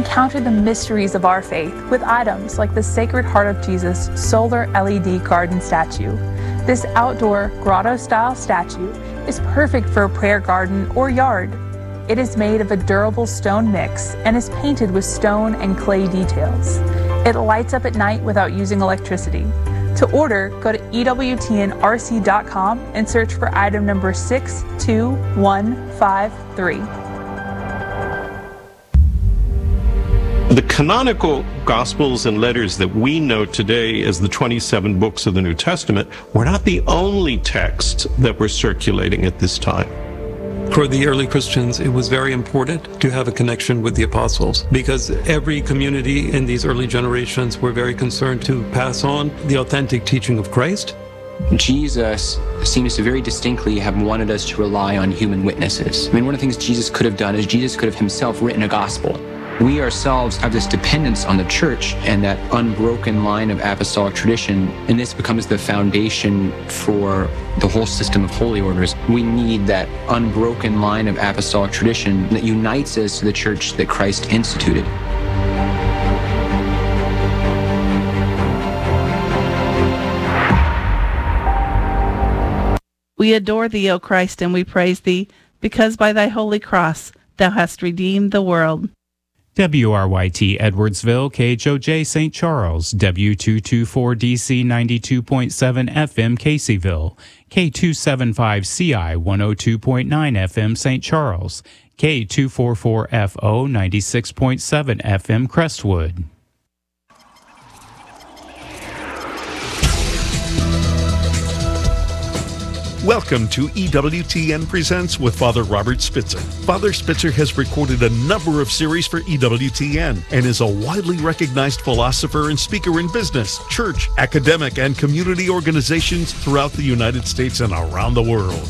encounter the mysteries of our faith with items like the Sacred Heart of Jesus solar LED garden statue. This outdoor grotto-style statue is perfect for a prayer garden or yard. It is made of a durable stone mix and is painted with stone and clay details. It lights up at night without using electricity. To order, go to EWTNRC.com and search for item number 62153. The canonical Gospels and letters that we know today as the 27 books of the New Testament were not the only texts that were circulating at this time. For the early Christians, it was very important to have a connection with the apostles because every community in these early generations were very concerned to pass on the authentic teaching of Christ. Jesus seems to very distinctly have wanted us to rely on human witnesses. I mean, one of the things Jesus could have done is Jesus could have himself written a gospel. We ourselves have this dependence on the church and that unbroken line of apostolic tradition, and this becomes the foundation for the whole system of holy orders. We need that unbroken line of apostolic tradition that unites us to the church that Christ instituted. We adore thee, O Christ, and we praise thee, because by thy holy cross thou hast redeemed the world. WRYT Edwardsville, KHOJ St. Charles, W224DC 92.7 FM Caseyville, K275CI 102.9 FM St. Charles, K244FO 96.7 FM Crestwood. Welcome to EWTN Presents with Father Robert Spitzer. Father Spitzer has recorded a number of series for EWTN and is a widely recognized philosopher and speaker in business, church, academic, and community organizations throughout the United States and around the world.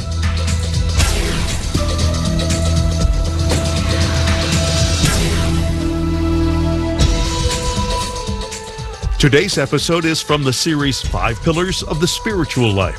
Today's episode is from the series 5 Pillars of the Spiritual Life.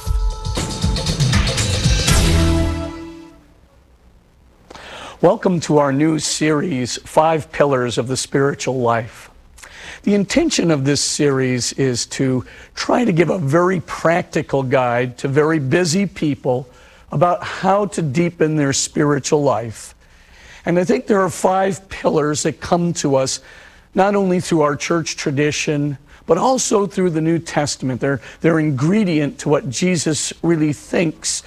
Welcome to our new series, 5 Pillars of the Spiritual Life. The intention of this series is to try to give a very practical guide to very busy people about how to deepen their spiritual life. And I think there are 5 pillars that come to us not only through our church tradition, but also through the New Testament. They're ingredient to what Jesus really thinks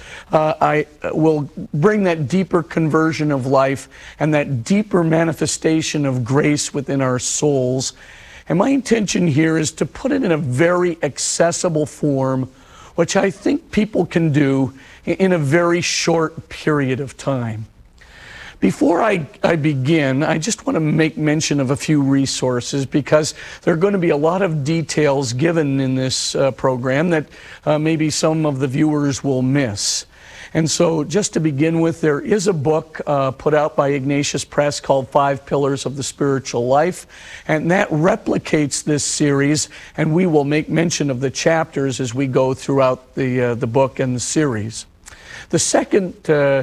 will bring that deeper conversion of life and that deeper manifestation of grace within our souls. And my intention here is to put it in a very accessible form, which I think people can do in a very short period of time. Before I begin, I just want to make mention of a few resources because there are going to be a lot of details given in this program that maybe some of the viewers will miss. And so just to begin with, there is a book put out by Ignatius Press called 5 Pillars of the Spiritual Life, and that replicates this series, and we will make mention of the chapters as we go throughout the book and the series. The second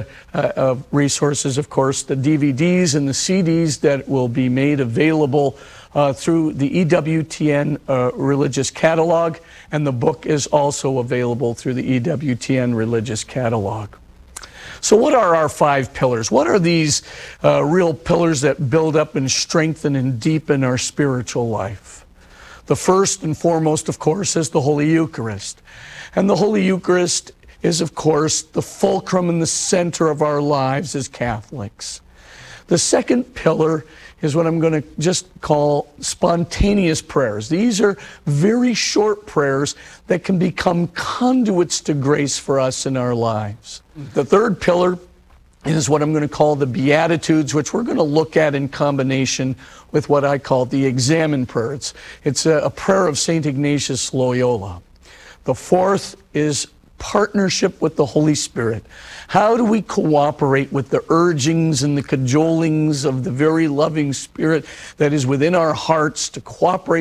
resources, of course, the DVDs and the CDs that will be made available through the EWTN Religious Catalog, and the book is also available through the EWTN Religious Catalog. So what are our 5 pillars? What are these real pillars that build up and strengthen and deepen our spiritual life? The first and foremost, of course, is the Holy Eucharist. And the Holy Eucharist is, of course, the fulcrum and the center of our lives as Catholics. The second pillar is what I'm going to just call spontaneous prayers. These are very short prayers that can become conduits to grace for us in our lives. The third pillar is what I'm going to call the Beatitudes, which we're going to look at in combination with what I call the Examen prayer. It's a prayer of St. Ignatius Loyola. The fourth is partnership with the Holy Spirit. How do we cooperate with the urgings and the cajolings of the very loving Spirit that is within our hearts to cooperate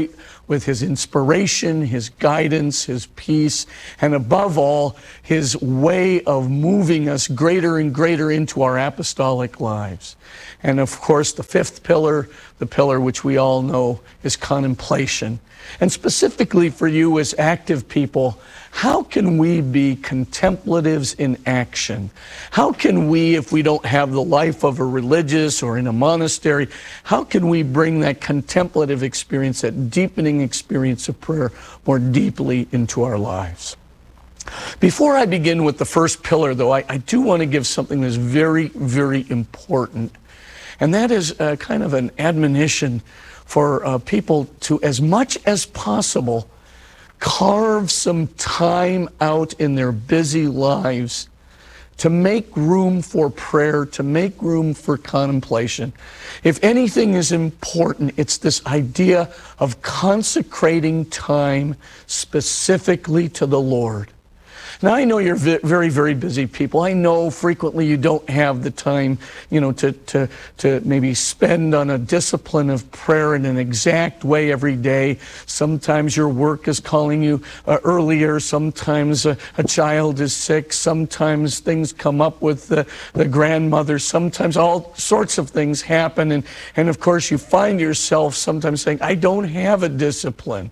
with His inspiration, His guidance, His peace, and above all, His way of moving us greater and greater into our apostolic lives. And of course, the fifth pillar, the pillar which we all know, is contemplation. And specifically for you as active people, how can we be contemplatives in action? How can we, if we don't have the life of a religious or in a monastery, how can we bring that contemplative experience, that deepening experience of prayer more deeply into our lives? Before I begin with the first pillar, though, I do want to give something that's very, very important. And that is kind of an admonition for people to, as much as possible, carve some time out in their busy lives to make room for prayer, to make room for contemplation. If anything is important, it's this idea of consecrating time specifically to the Lord. Now, I know you're very, very busy people. I know frequently you don't have the time, to maybe spend on a discipline of prayer in an exact way every day. Sometimes your work is calling you earlier. Sometimes a child is sick. Sometimes things come up with the grandmother. Sometimes all sorts of things happen. And of course, you find yourself sometimes saying, I don't have a discipline.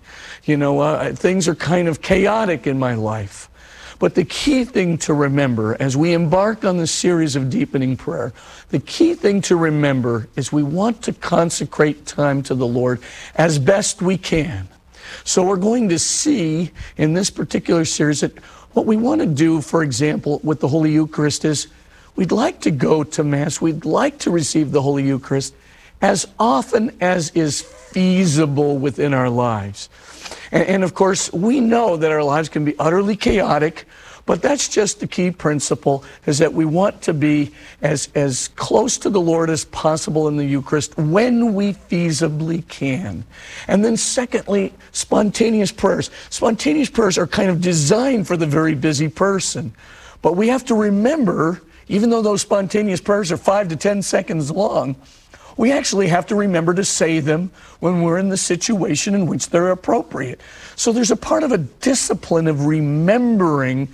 Things are kind of chaotic in my life. But the key thing to remember as we embark on this series of deepening prayer, the key thing to remember is we want to consecrate time to the Lord as best we can. So we're going to see in this particular series that what we want to do, for example, with the Holy Eucharist is we'd like to go to Mass, we'd like to receive the Holy Eucharist as often as is feasible within our lives. And of course, we know that our lives can be utterly chaotic, but that's just the key principle, is that we want to be as close to the Lord as possible in the Eucharist when we feasibly can. And then secondly, spontaneous prayers. Spontaneous prayers are kind of designed for the very busy person. But we have to remember, even though those spontaneous prayers are 5 to 10 seconds long, we actually have to remember to say them when we're in the situation in which they're appropriate. So there's a part of a discipline of remembering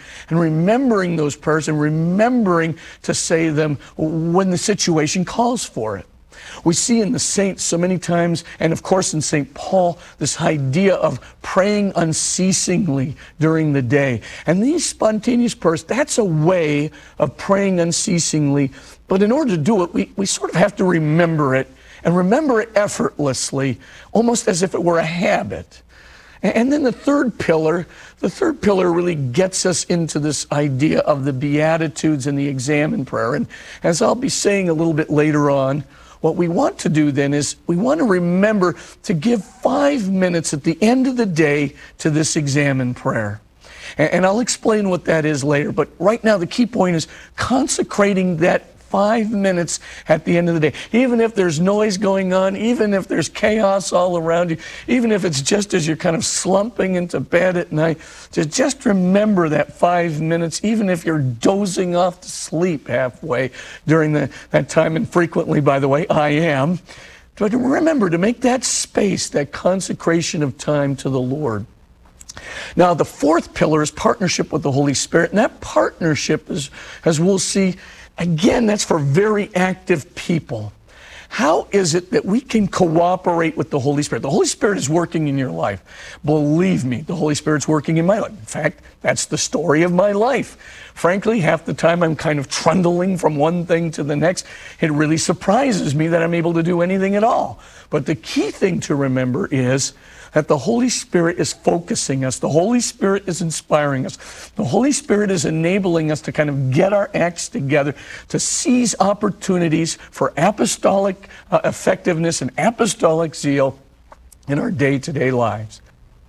those prayers and remembering to say them when the situation calls for it. We see in the saints so many times, and of course in St. Paul, this idea of praying unceasingly during the day. And these spontaneous prayers, that's a way of praying unceasingly. But in order to do it, we sort of have to remember it, and remember it effortlessly, almost as if it were a habit. And then the third pillar really gets us into this idea of the Beatitudes and the examen prayer. And as I'll be saying a little bit later on, what we want to do then is we want to remember to give 5 minutes at the end of the day to this examen prayer. And I'll explain what that is later. But right now, the key point is consecrating that 5 minutes at the end of the day. Even if there's noise going on, even if there's chaos all around you, even if it's just as you're kind of slumping into bed at night, just remember that 5 minutes, even if you're dozing off to sleep halfway during that time. And frequently, by the way, I am. But remember to make that space, that consecration of time to the Lord. Now, the fourth pillar is partnership with the Holy Spirit. And that partnership is, as we'll see, again, that's for very active people. How is it that we can cooperate with the Holy Spirit? The Holy Spirit is working in your life. Believe me, the Holy Spirit's working in my life. In fact, that's the story of my life. Frankly, half the time I'm kind of trundling from one thing to the next. It really surprises me that I'm able to do anything at all. But the key thing to remember is that the Holy Spirit is focusing us. The Holy Spirit is inspiring us. The Holy Spirit is enabling us to kind of get our acts together, to seize opportunities for apostolic effectiveness and apostolic zeal in our day-to-day lives.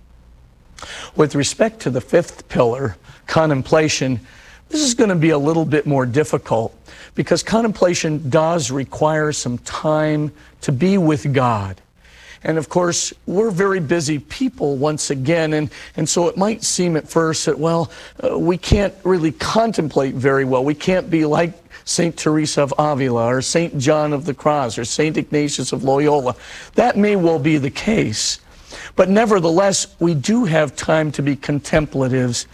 With respect to the fifth pillar, contemplation, this is going to be a little bit more difficult because contemplation does require some time to be with God. And of course, we're very busy people once again, and so it might seem at first that, we can't really contemplate very well. We can't be like St. Teresa of Avila or St. John of the Cross or St. Ignatius of Loyola. That may well be the case. But nevertheless, we do have time to be contemplatives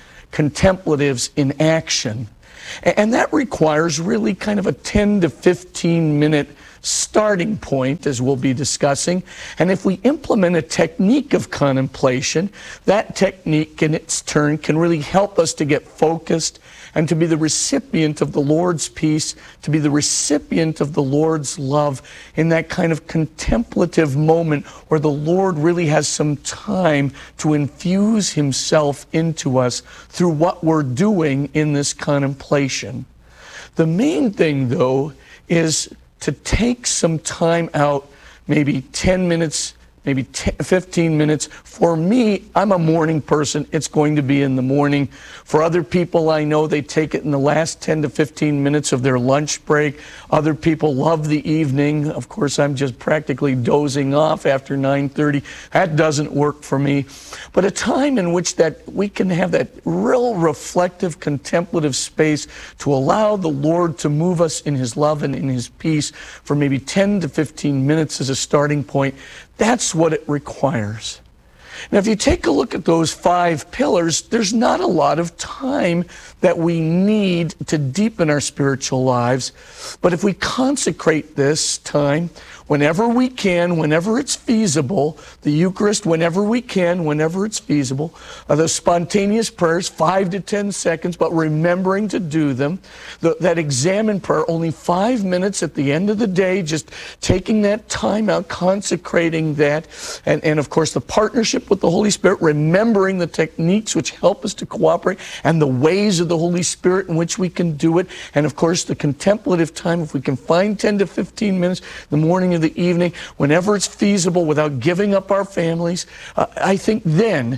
in action. And that requires really kind of a 10 to 15 minute starting point, as we'll be discussing. And if we implement a technique of contemplation, that technique in its turn can really help us to get focused and to be the recipient of the Lord's peace, to be the recipient of the Lord's love in that kind of contemplative moment where the Lord really has some time to infuse himself into us through what we're doing in this contemplation. The main thing, though, is to take some time out, maybe 10 minutes, maybe 15 minutes. For me, I'm a morning person. It's going to be in the morning. For other people I know, they take it in the last 10 to 15 minutes of their lunch break. Other people love the evening. Of course, I'm just practically dozing off after 9:30. That doesn't work for me. But a time in which that we can have that real reflective, contemplative space to allow the Lord to move us in his love and in his peace for maybe 10 to 15 minutes as a starting point. That's what it requires. Now, if you take a look at those 5 pillars, there's not a lot of time that we need to deepen our spiritual lives. But if we consecrate this time, whenever we can, whenever it's feasible, the Eucharist, whenever we can, whenever it's feasible, the spontaneous prayers, 5 to 10 seconds, but remembering to do them, that examine prayer, only 5 minutes at the end of the day, just taking that time out, consecrating that, and of course the partnership with the Holy Spirit, remembering the techniques which help us to cooperate, and the ways of the Holy Spirit in which we can do it, and of course the contemplative time, if we can find 10 to 15 minutes, the morning of the evening, whenever it's feasible, without giving up our families, I think then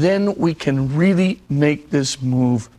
we can really make this move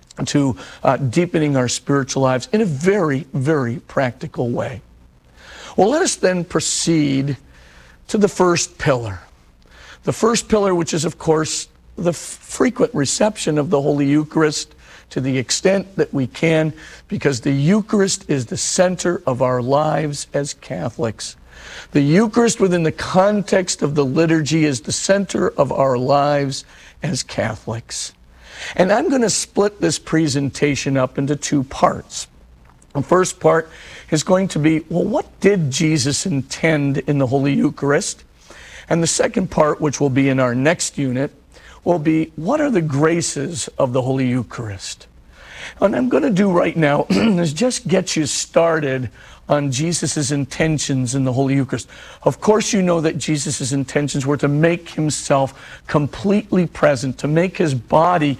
to deepening our spiritual lives in a very, very practical way. Well, let us then proceed to the first pillar. The first pillar, which is, of course, the frequent reception of the Holy Eucharist to the extent that we can, because the Eucharist is the center of our lives as Catholics. The Eucharist within the context of the liturgy is the center of our lives as Catholics. And I'm going to split this presentation up into 2 parts. The first part is going to be, well, what did Jesus intend in the Holy Eucharist? And the second part, which will be in our next unit, will be, what are the graces of the Holy Eucharist? And I'm going to do right now is just get you started on Jesus' intentions in the Holy Eucharist. Of course, you know that Jesus' intentions were to make himself completely present, to make his body,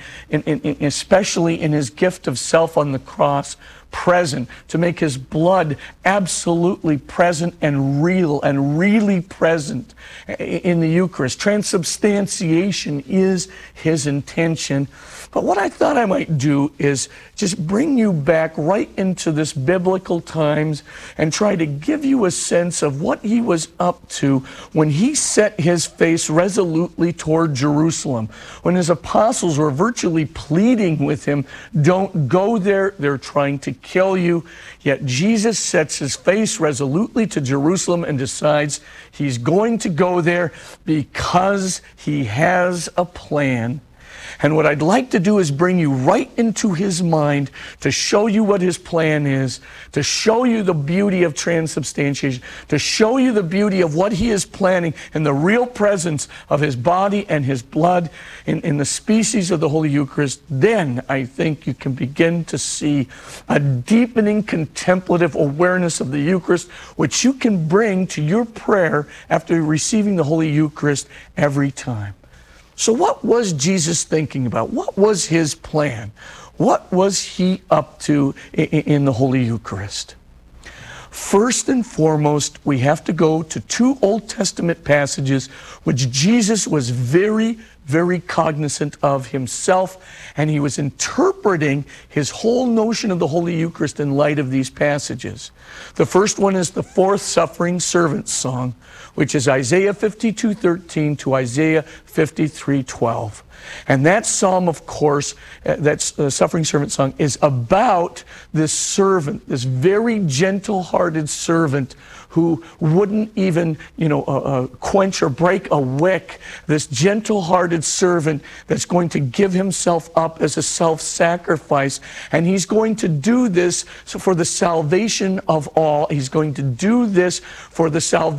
especially in his gift of self on the cross, present, to make his blood absolutely present and real and really present in the Eucharist. Transubstantiation is his intention. But what I thought I might do is just bring you back right into this biblical times and try to give you a sense of what he was up to when he set his face resolutely toward Jerusalem. When his apostles were virtually pleading with him, don't go there, they're trying to kill you. Yet Jesus sets his face resolutely to Jerusalem and decides he's going to go there because he has a plan. And what I'd like to do is bring you right into his mind to show you what his plan is, to show you the beauty of transubstantiation, to show you the beauty of what he is planning in the real presence of his body and his blood in the species of the Holy Eucharist. Then I think you can begin to see a deepening contemplative awareness of the Eucharist, which you can bring to your prayer after receiving the Holy Eucharist every time. So what was Jesus thinking about? What was his plan? What was he up to in the Holy Eucharist? First and foremost, we have to go to 2 Old Testament passages which Jesus was very, very cognizant of himself, and he was interpreting his whole notion of the Holy Eucharist in light of these passages. The first one is the 4th Suffering Servant Song, which is Isaiah 52:13 to Isaiah 53:12. And that psalm, of course, that Suffering Servant Song, is about this servant, this very gentle-hearted gentle-hearted servant who wouldn't even, quench or break a wick. This gentle-hearted servant that's going to give himself up as a self-sacrifice. And he's going to do this for the salvation of all. He's going to do this for the salvation